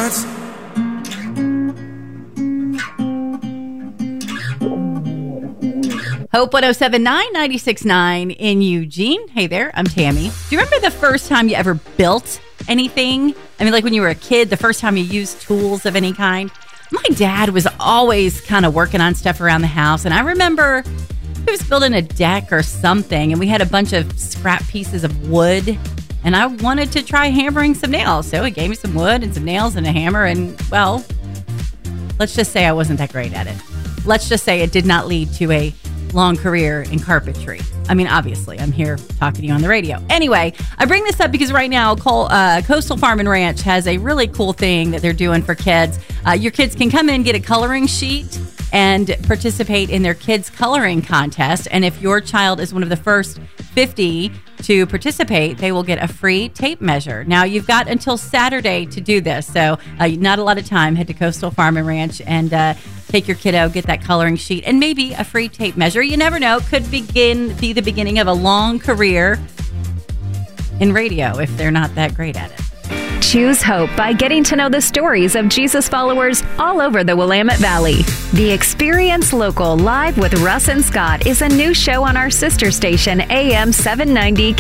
hearts. Hope 107.9, 96.9 in Eugene. Hey there, I'm Tammy. Do you remember the first time you ever built anything? I mean, like when you were a kid, the first time you used tools of any kind? My dad was always kind of working on stuff around the house, and I remember he was building a deck or something, and we had a bunch of scrap pieces of wood, and I wanted to try hammering some nails. So he gave me some wood and some nails and a hammer, and, well, let's just say I wasn't that great at it. Let's just say it did not lead to a long career in carpentry. I mean, obviously, I'm here talking to you on the radio. Anyway, I bring this up because right now, Coastal Farm and Ranch has a really cool thing that they're doing for kids. Your kids can come in, get a coloring sheet, and participate in their kids' coloring contest. And if your child is one of the first 50 to participate, they will get a free tape measure. Now, you've got until Saturday to do this, so not a lot of time. Head to Coastal Farm and Ranch and take your kiddo, get that coloring sheet, and maybe a free tape measure. You never know. Could be the beginning of a long career in radio if they're not that great at it. Choose hope by getting to know the stories of Jesus followers all over the Willamette Valley. The Experience Local Live with Russ and Scott is a new show on our sister station, AM 790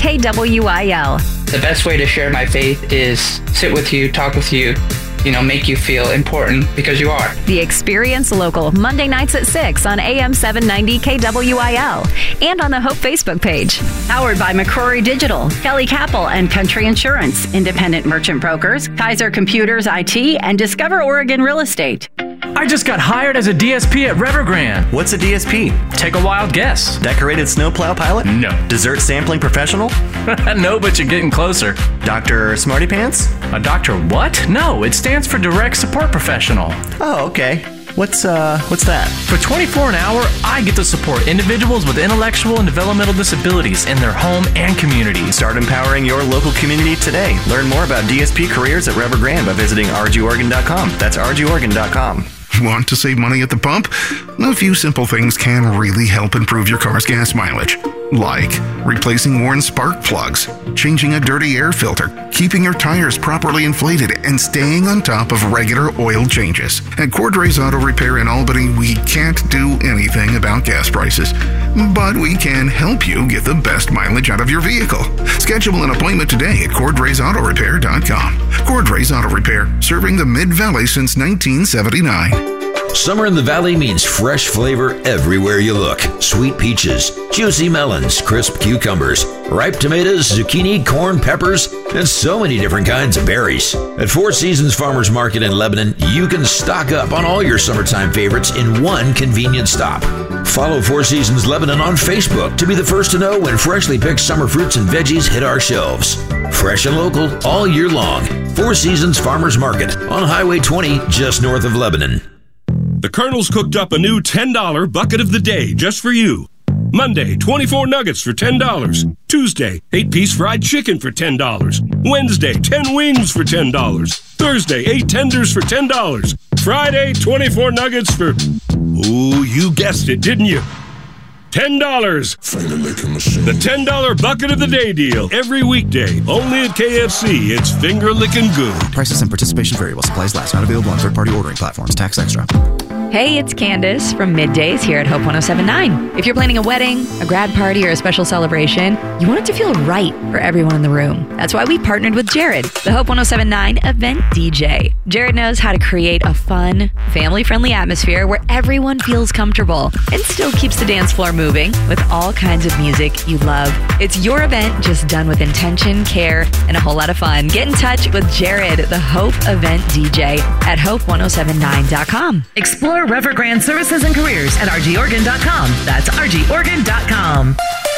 KWIL. The best way to share my faith is sit with you, talk with you, make you feel important because you are. The Experience Local, Monday nights at 6 on AM 790 KWIL and on the Hope Facebook page. Powered by McCrory Digital, Kelly Capel and Country Insurance, Independent Merchant Brokers, Kaiser Computers IT, and Discover Oregon Real Estate. I just got hired as a DSP at Evergrande. What's a DSP? Take a wild guess. Decorated snowplow pilot? No. Dessert sampling professional? No, but you're getting closer. Dr. Smarty Pants? A doctor what? No, it stands for Direct Support Professional. Oh, okay. What's that? For $24 an hour, I get to support individuals with intellectual and developmental disabilities in their home and community. Start empowering your local community today. Learn more about DSP careers at Evergrande by visiting rgoregon.com. That's rgoregon.com. Want to save money at the pump? A few simple things can really help improve your car's gas mileage. Like replacing worn spark plugs, changing a dirty air filter, keeping your tires properly inflated, and staying on top of regular oil changes. At Cordray's Auto Repair in Albany, we can't do anything about gas prices, but we can help you get the best mileage out of your vehicle. Schedule an appointment today at CordraysAutoRepair.com. Cordray's Auto Repair, serving the Mid-Valley since 1979. Summer in the Valley means fresh flavor everywhere you look. Sweet peaches, juicy melons, crisp cucumbers, ripe tomatoes, zucchini, corn, peppers, and so many different kinds of berries. At Four Seasons Farmers Market in Lebanon, you can stock up on all your summertime favorites in one convenient stop. Follow Four Seasons Lebanon on Facebook to be the first to know when freshly picked summer fruits and veggies hit our shelves. Fresh and local all year long. Four Seasons Farmers Market on Highway 20 just north of Lebanon. The Colonel's cooked up a new $10 bucket of the day just for you. Monday, 24 nuggets for $10. Tuesday, 8-piece fried chicken for $10. Wednesday, 10 wings for $10. Thursday, 8 tenders for $10. Friday, 24 nuggets for... Ooh, you guessed it, didn't you? $10. The $10 bucket of the day deal. Every weekday. Only at KFC. It's finger licking good. Prices and participation vary while supplies last. Not available on third-party ordering platforms. Tax extra. Hey, it's Candace from Middays here at Hope 107.9. If you're planning a wedding, a grad party, or a special celebration, you want it to feel right for everyone in the room. That's why we partnered with Jared, the Hope 107.9 event DJ. Jared knows how to create a fun, family-friendly atmosphere where everyone feels comfortable and still keeps the dance floor moving with all kinds of music you love. It's your event just done with intention, care, and a whole lot of fun. Get in touch with Jared, the Hope event DJ at hope1079.com. Explore Evergrande services and careers at rgoregon.com. That's rgoregon.com.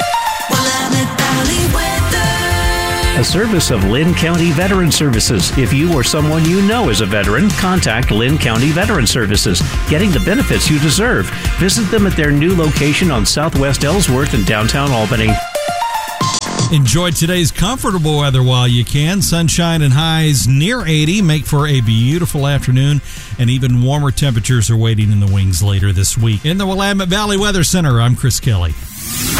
A service of Lynn County Veteran Services. If you or someone you know is a veteran, contact Lynn County Veteran Services, getting the benefits you deserve. Visit them at their new location on Southwest Ellsworth in downtown Albany. Enjoy today's comfortable weather while you can. Sunshine and highs near 80 make for a beautiful afternoon, and even warmer temperatures are waiting in the wings later this week. In the Willamette Valley Weather Center, I'm Chris Kelly.